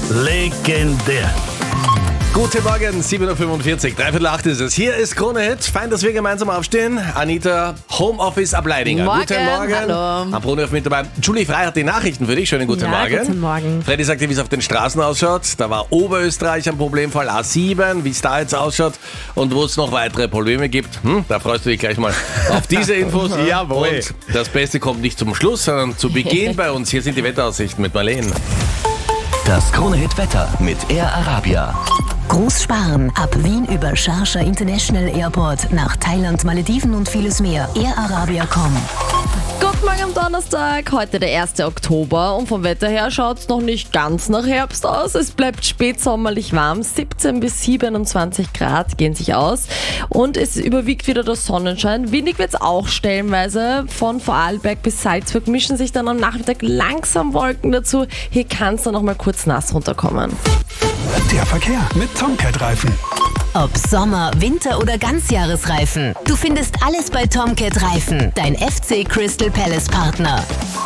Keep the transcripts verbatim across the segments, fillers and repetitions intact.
Legendär. Guten Morgen, sieben Uhr fünfundvierzig, dreiviertel acht ist es. Hier ist Krone Hit. Fein, dass wir gemeinsam aufstehen. Anita, Homeoffice ab Leidinger. Morgen, Guten Morgen. hallo. Am Krone Hit mit dabei. Julie Frey hat die Nachrichten für dich. Schönen guten Ja, Morgen. guten Morgen. Freddy sagte, wie es auf den Straßen ausschaut. Da war Oberösterreich ein Problemfall, A sieben, wie es da jetzt ausschaut und wo es noch weitere Probleme gibt. Hm, da freust du dich gleich mal auf diese Infos. Jawohl. Und das Beste kommt nicht zum Schluss, sondern zu Beginn bei uns. Hier sind die Wetteraussichten mit Marlene. Das Krone-Hit-Wetter mit Air Arabia. Großsparen. Ab Wien über Sharjah International Airport nach Thailand, Malediven und vieles mehr. Air Arabia Punkt com. Guten Morgen am Donnerstag, heute der erste Oktober und vom Wetter her schaut es noch nicht ganz nach Herbst aus. Es bleibt spätsommerlich warm, siebzehn bis siebenundzwanzig Grad gehen sich aus und es überwiegt wieder der Sonnenschein. Windig wird es auch stellenweise, von Vorarlberg bis Salzburg mischen sich dann am Nachmittag langsam Wolken dazu. Hier kann es dann noch mal kurz nass runterkommen. Der Verkehr mit Tomcat-Reifen. Ob Sommer, Winter oder Ganzjahresreifen. Du findest alles bei Tomcat Reifen, dein F C Crystal Palace Partner.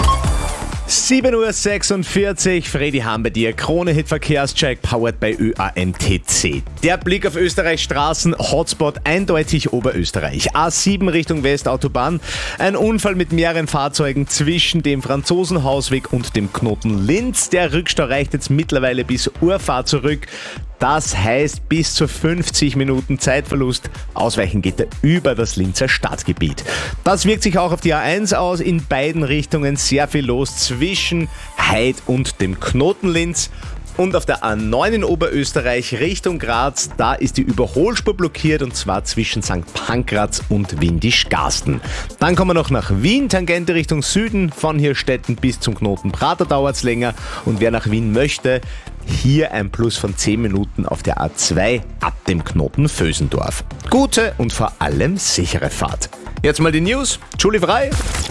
sieben Uhr sechsundvierzig, Freddy Hahn bei dir. Krone-Hit Verkehrscheck, powered by Ö A M T C. Der Blick auf Österreichs Straßen, Hotspot eindeutig Oberösterreich. A sieben Richtung Westautobahn. Ein Unfall mit mehreren Fahrzeugen zwischen dem Franzosenhausweg und dem Knoten Linz. Der Rückstau reicht jetzt mittlerweile bis Urfahr zurück. Das heißt bis zu fünfzig Minuten Zeitverlust. Ausweichen geht er über das Linzer Stadtgebiet. Das wirkt sich auch auf die A eins aus. In beiden Richtungen sehr viel los zwischen Heid und dem Knoten Linz. Und auf der A neun in Oberösterreich Richtung Graz, da ist die Überholspur blockiert und zwar zwischen Sankt Pankraz und Windischgarsten. Dann kommen wir noch nach Wien, Tangente Richtung Süden, von Hirstetten bis zum Knoten Prater dauert es länger und wer nach Wien möchte, hier ein Plus von zehn Minuten auf der A zwei ab dem Knoten Vösendorf. Gute und vor allem sichere Fahrt. Jetzt mal die News, Julie Frey.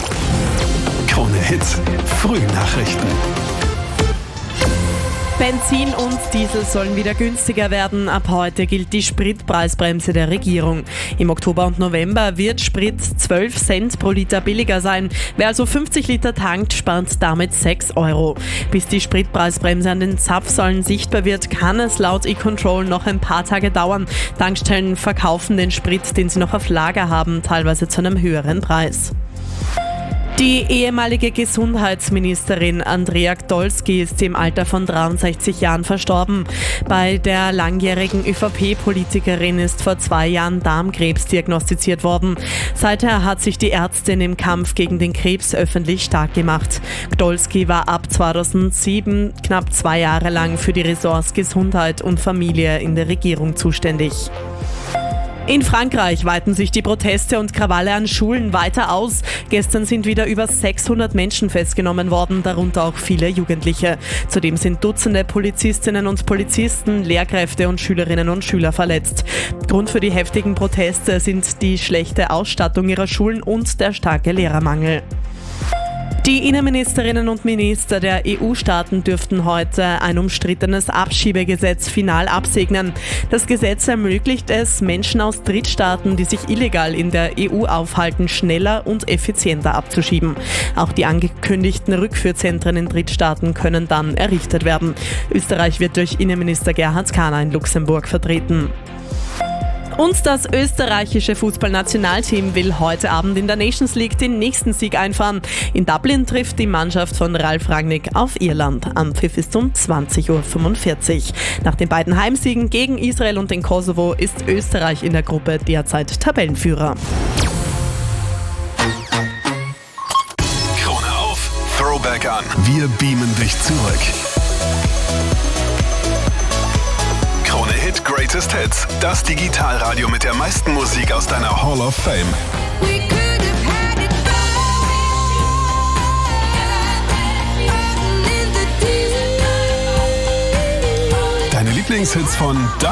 Krone Hit. Frühnachrichten. Benzin und Diesel sollen wieder günstiger werden. Ab heute gilt die Spritpreisbremse der Regierung. Im Oktober und November wird Sprit zwölf Cent pro Liter billiger sein. Wer also fünfzig Liter tankt, spart damit sechs Euro. Bis die Spritpreisbremse an den Zapfsäulen sichtbar wird, kann es laut E-Control noch ein paar Tage dauern. Tankstellen verkaufen den Sprit, den sie noch auf Lager haben, teilweise zu einem höheren Preis. Die ehemalige Gesundheitsministerin Andrea Gdolski ist im Alter von dreiundsechzig Jahren verstorben. Bei der langjährigen ÖVP-Politikerin ist vor zwei Jahren Darmkrebs diagnostiziert worden. Seither hat sich die Ärztin im Kampf gegen den Krebs öffentlich stark gemacht. Gdolski war ab zweitausendsieben knapp zwei Jahre lang für die Ressorts Gesundheit und Familie in der Regierung zuständig. In Frankreich weiten sich die Proteste und Krawalle an Schulen weiter aus. Gestern sind wieder über sechshundert Menschen festgenommen worden, darunter auch viele Jugendliche. Zudem sind Dutzende Polizistinnen und Polizisten, Lehrkräfte und Schülerinnen und Schüler verletzt. Grund für die heftigen Proteste sind die schlechte Ausstattung ihrer Schulen und der starke Lehrermangel. Die Innenministerinnen und Minister der E U-Staaten dürften heute ein umstrittenes Abschiebegesetz final absegnen. Das Gesetz ermöglicht es, Menschen aus Drittstaaten, die sich illegal in der E U aufhalten, schneller und effizienter abzuschieben. Auch die angekündigten Rückführzentren in Drittstaaten können dann errichtet werden. Österreich wird durch Innenminister Gerhard Kahner in Luxemburg vertreten. Und das österreichische Fußballnationalteam will heute Abend in der Nations League den nächsten Sieg einfahren. In Dublin trifft die Mannschaft von Ralf Rangnick auf Irland. Anpfiff ist um zwanzig Uhr fünfundvierzig. Nach den beiden Heimsiegen gegen Israel und den Kosovo ist Österreich in der Gruppe derzeit Tabellenführer. Krone auf, Throwback an. Wir beamen dich zurück. Krone Hit Greatest Hits. Das Digitalradio mit der meisten Musik aus deiner Hall of Fame. Deine Lieblingshits von da